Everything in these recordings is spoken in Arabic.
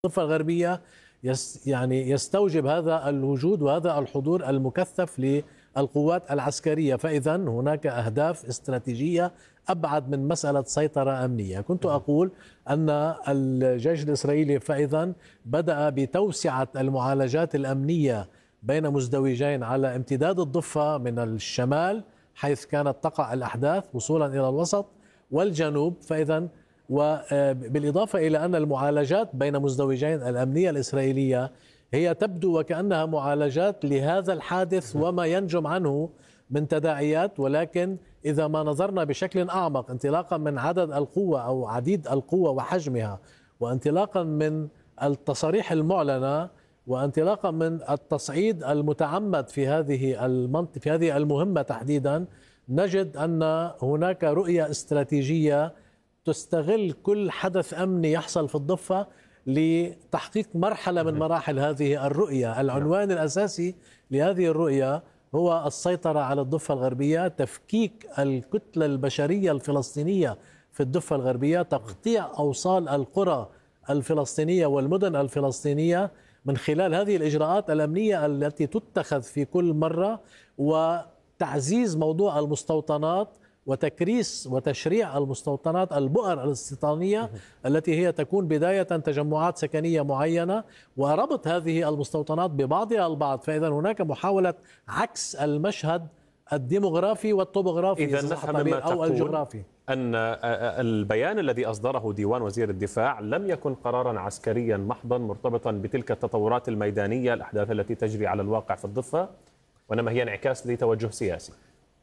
الضفة الغربية يعني يستوجب هذا الوجود وهذا الحضور المكثف للقوات العسكرية، فإذا هناك أهداف استراتيجية أبعد من مسألة سيطرة أمنية. كنت أقول أن الجيش الإسرائيلي فإذا بدأ بتوسعة المعالجات الأمنية بين مزدوجين على امتداد الضفة من الشمال حيث كانت تقع الأحداث وصولا إلى الوسط والجنوب، فإذا وبالإضافة إلى أن المعالجات بين مزدوجين الأمنية الإسرائيلية هي تبدو وكأنها معالجات لهذا الحادث وما ينجم عنه من تداعيات، ولكن إذا ما نظرنا بشكل أعمق انطلاقا من عدد القوة أو عديد القوة وحجمها، وانطلاقا من التصاريح المعلنة، وانطلاقا من التصعيد المتعمد في هذه المهمة تحديدا، نجد أن هناك رؤية استراتيجية تستغل كل حدث أمني يحصل في الضفة لتحقيق مرحلة من مراحل هذه الرؤية. العنوان الأساسي لهذه الرؤية هو السيطرة على الضفة الغربية، تفكيك الكتلة البشرية الفلسطينية في الضفة الغربية، تقطيع أوصال القرى الفلسطينية والمدن الفلسطينية من خلال هذه الإجراءات الأمنية التي تتخذ في كل مرة، وتعزيز موضوع المستوطنات وتكريس وتشريع المستوطنات، البؤر الاستيطانية التي هي تكون بداية تجمعات سكنية معينة، وربط هذه المستوطنات ببعضها البعض. فإذا هناك محاولة عكس المشهد الديموغرافي والطبوغرافي إذا نفهم مما أو الجغرافي أن البيان الذي أصدره ديوان وزير الدفاع لم يكن قرارا عسكريا محضا مرتبطا بتلك التطورات الميدانية، الأحداث التي تجري على الواقع في الضفة، وإنما هي انعكاس لتوجه سياسي.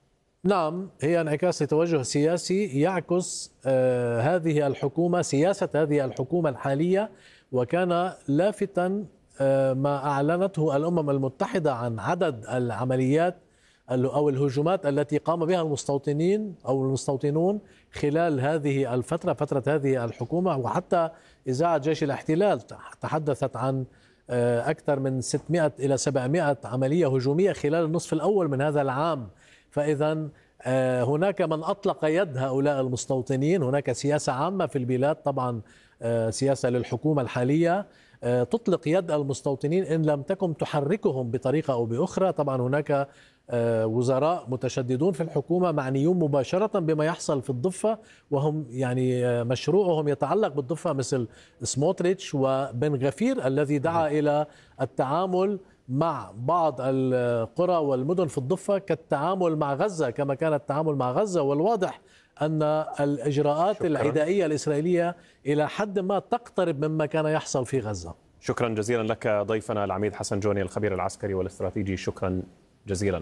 نعم، هي انعكاس لتوجه سياسي يعكس هذه الحكومة، سياسة هذه الحكومة الحالية. وكان لافتا ما أعلنته الأمم المتحدة عن عدد العمليات أو الهجومات التي قام بها المستوطنين أو المستوطنون خلال هذه الفترة، فترة هذه الحكومة. وحتى إذاعة جيش الاحتلال تحدثت عن أكثر من 600 إلى 700 عملية هجومية خلال النصف الأول من هذا العام. فإذا هناك من أطلق يد هؤلاء المستوطنين. هناك سياسة عامة في البلاد، طبعا سياسة للحكومة الحالية تطلق يد المستوطنين إن لم تكن تحركهم بطريقة أو بأخرى. طبعا هناك وزراء متشددون في الحكومة معنيون مباشرة بما يحصل في الضفة، وهم يعني مشروعهم يتعلق بالضفة، مثل سموتريتش وبن غفير الذي دعا إلى التعامل مع بعض القرى والمدن في الضفة كالتعامل مع غزة كما كان التعامل مع غزة. والواضح أن الإجراءات العدائية الإسرائيلية إلى حد ما تقترب مما كان يحصل في غزة. شكرا جزيلا لك ضيفنا العميد حسن جوني الخبير العسكري والاستراتيجي، شكرا جزيلا.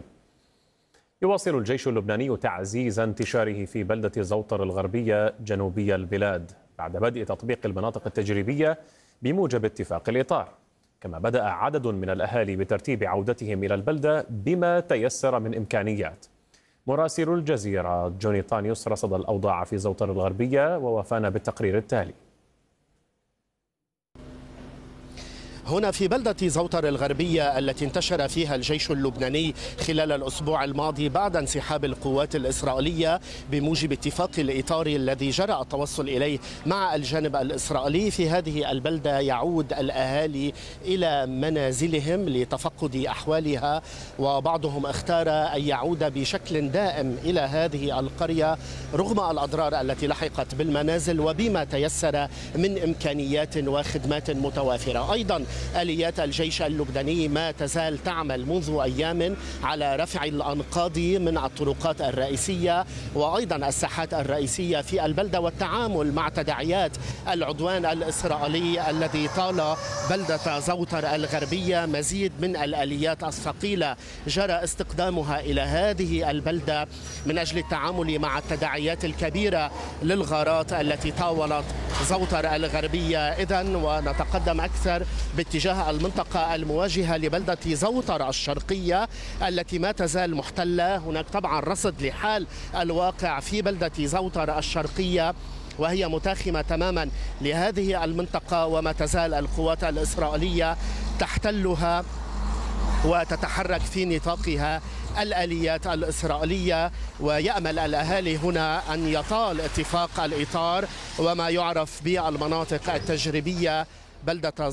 يواصل الجيش اللبناني تعزيز انتشاره في بلدة زوطر الغربية جنوبي البلاد بعد بدء تطبيق المناطق التجريبية بموجب اتفاق الإطار، كما بدأ عدد من الأهالي بترتيب عودتهم إلى البلدة بما تيسر من إمكانيات. مراسل الجزيرة جوني طانيوس رصد الأوضاع في زوطر الغربية ووافانا بالتقرير التالي. هنا في بلدة زوطر الغربية التي انتشر فيها الجيش اللبناني خلال الأسبوع الماضي بعد انسحاب القوات الإسرائيلية بموجب اتفاق الإطار الذي جرى التوصل إليه مع الجانب الإسرائيلي. في هذه البلدة يعود الأهالي إلى منازلهم لتفقد أحوالها، وبعضهم اختار أن يعود بشكل دائم إلى هذه القرية رغم الأضرار التي لحقت بالمنازل وبما تيسر من إمكانيات وخدمات متوافرة. أيضا آليات الجيش اللبناني ما تزال تعمل منذ أيام على رفع الأنقاض من الطرقات الرئيسية وأيضا الساحات الرئيسية في البلدة، والتعامل مع تداعيات العدوان الإسرائيلي الذي طال بلدة زوطر الغربية. مزيد من الآليات الثقيلة جرى استقدامها إلى هذه البلدة من أجل التعامل مع التداعيات الكبيرة للغارات التي طاولت زوطر الغربية. إذن ونتقدم أكثر باتجاه المنطقة المواجهة لبلدة زوطر الشرقية التي ما تزال محتلة. هناك طبعا رصد لحال الواقع في بلدة زوطر الشرقية وهي متاخمة تماما لهذه المنطقة، وما تزال القوات الإسرائيلية تحتلها وتتحرك في نطاقها الآليات الإسرائيلية. ويأمل الأهالي هنا أن يطال اتفاق الإطار وما يعرف بالمناطق التجريبية بلدة